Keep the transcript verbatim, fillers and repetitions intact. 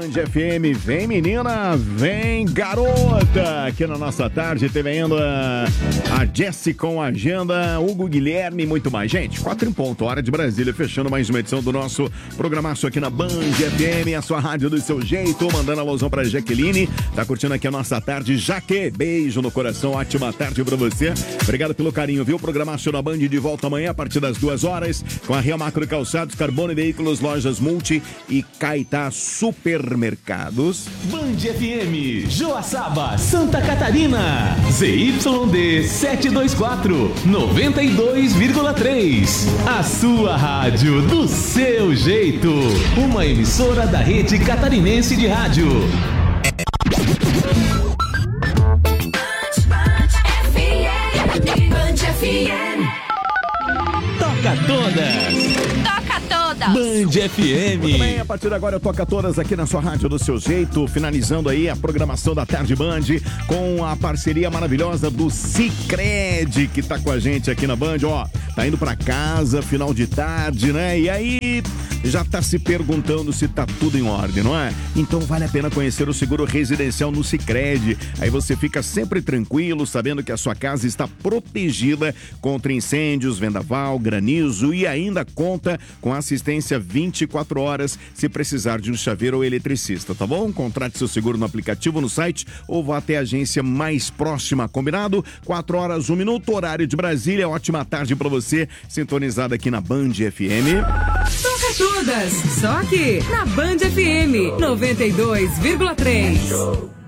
Band F M. Vem, menina, vem, garota. Aqui na nossa tarde teve ainda a Jessie com a agenda, Hugo Guilherme e muito mais. Gente, quatro em ponto, hora de Brasília, fechando mais uma edição do nosso programaço aqui na Band F M, a sua rádio do seu jeito, mandando alusão pra Jaqueline. Tá curtindo aqui a nossa tarde. Jaque, beijo no coração, ótima tarde pra você. Obrigado pelo carinho, viu? Programação na Band de volta amanhã a partir das duas horas com a Rio Macro Calçados, Carbono e Veículos, Lojas Multi e Caetá Supermercados. Band F M, Joaçaba, Santa Catarina, Z Y D setecentos e vinte e quatro, noventa e dois vírgula três. A sua rádio do seu jeito. Uma emissora da Rede Catarinense de Rádio. Band F M. Toca todas. Toca todas. Band F M. Muito bem, a partir de agora eu toca todas aqui na sua rádio do seu jeito, finalizando aí a programação da Tarde Band com a parceria maravilhosa do Sicredi, que tá com a gente aqui na Band, ó, tá indo pra casa, final de tarde, né? E aí já tá se perguntando se tá tudo em ordem, não é? Então vale a pena conhecer o seguro residencial no Sicredi. Aí você fica sempre tranquilo, sabendo que a sua casa está protegida contra incêndios, vendaval, granizo e ainda conta com assistência vinte e quatro horas se precisar de um chaveiro ou eletricista, tá bom? Contrate seu seguro no aplicativo, no site ou vá até a agência mais próxima, combinado? quatro horas, um minuto, horário de Brasília. Ótima tarde pra você, sintonizado aqui na Band F M. Toca todas, só aqui na Band F M noventa e dois vírgula três.